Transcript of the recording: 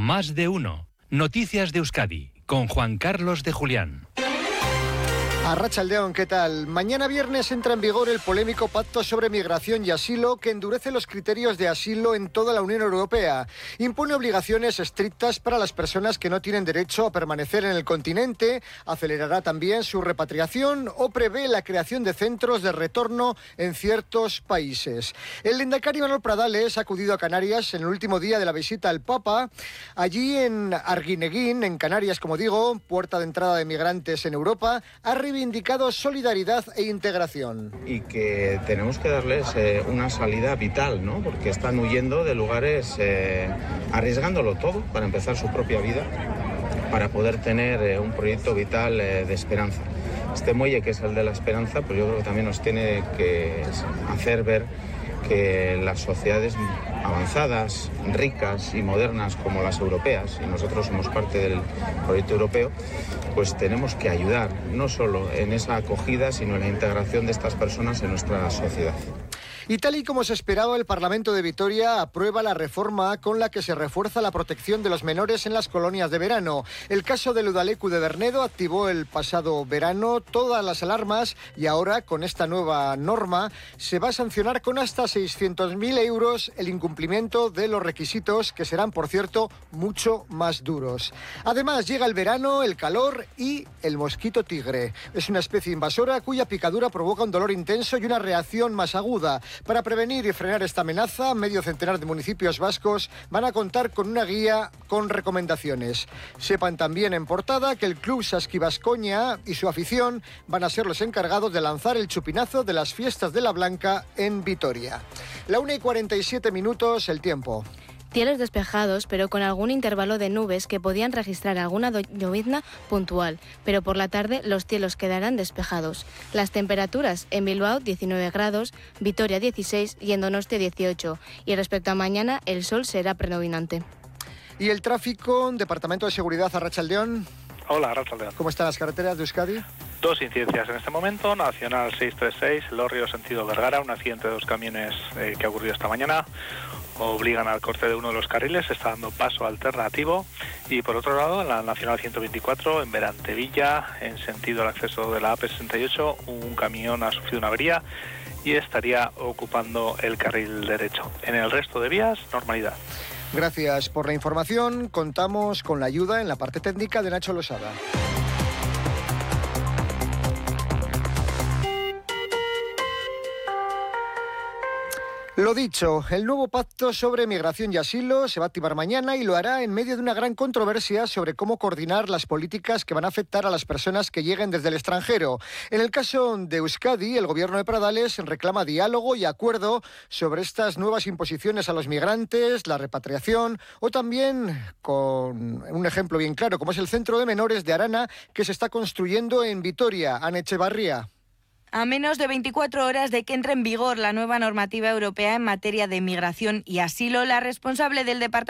Más de uno. Noticias de Euskadi, con Juan Carlos de Julián. Arratsaldeon, ¿qué tal? Mañana viernes entra en vigor el polémico Pacto sobre Migración y Asilo que endurece los criterios de asilo en toda la Unión Europea. Impone obligaciones estrictas para las personas que no tienen derecho a permanecer en el continente, acelerará también su repatriación o prevé la creación de centros de retorno en ciertos países. El lehendakari Manuel Pradales ha acudido a Canarias en el último día de la visita al Papa. Allí en Arguineguín, en Canarias, como digo, puerta de entrada de migrantes en Europa, ha reivindicado solidaridad e integración. Y que tenemos que darles una salida vital, ¿no? Porque están huyendo de lugares, arriesgándolo todo para empezar su propia vida, para poder tener un proyecto vital de esperanza. Este muelle, que es el de la esperanza, pues yo creo que también nos tiene que hacer ver que las sociedades avanzadas, ricas y modernas como las europeas, y nosotros somos parte del proyecto europeo, pues tenemos que ayudar no solo en esa acogida, sino en la integración de estas personas en nuestra sociedad. Y tal y como se esperaba, el Parlamento de Vitoria aprueba la reforma con la que se refuerza la protección de los menores en las colonias de verano. El caso del Udalecu de Bernedo activó el pasado verano todas las alarmas y ahora, con esta nueva norma, se va a sancionar con hasta 600.000 euros el incumplimiento de los requisitos, que serán, por cierto, mucho más duros. Además, llega el verano, el calor y el mosquito tigre. Es una especie invasora cuya picadura provoca un dolor intenso y una reacción más aguda. Para prevenir y frenar esta amenaza, medio centenar de municipios vascos van a contar con una guía con recomendaciones. Sepan también en portada que el Club Saski Baskonia y su afición van a ser los encargados de lanzar el chupinazo de las fiestas de la Blanca en Vitoria. La 1:47, el tiempo. Cielos despejados, pero con algún intervalo de nubes que podían registrar alguna llovizna puntual, pero por la tarde los cielos quedarán despejados. Las temperaturas en Bilbao 19 grados, Vitoria 16 y en Donostia 18. Y respecto a mañana, el sol será predominante. Y el tráfico, Departamento de Seguridad, Arratsaldeon. Hola, Arratsaldeon. ¿Cómo están las carreteras de Euskadi? Dos incidencias en este momento. Nacional 636, Elorrio sentido Vergara, un accidente de dos camiones que ha ocurrido esta mañana. Obligan al corte de uno de los carriles, está dando paso alternativo. Y por otro lado, en la Nacional 124, en Berantevilla, en sentido al acceso de la AP68, un camión ha sufrido una avería y estaría ocupando el carril derecho. En el resto de vías, normalidad. Gracias por la información. Contamos con la ayuda en la parte técnica de Nacho Losada. Lo dicho, el nuevo pacto sobre migración y asilo se va a activar mañana y lo hará en medio de una gran controversia sobre cómo coordinar las políticas que van a afectar a las personas que lleguen desde el extranjero. En el caso de Euskadi, el gobierno de Pradales reclama diálogo y acuerdo sobre estas nuevas imposiciones a los migrantes, la repatriación o también con un ejemplo bien claro, como es el Centro de Menores de Arana que se está construyendo en Vitoria, Ane Echevarría. A menos de 24 horas de que entre en vigor la nueva normativa europea en materia de migración y asilo, la responsable del Departamento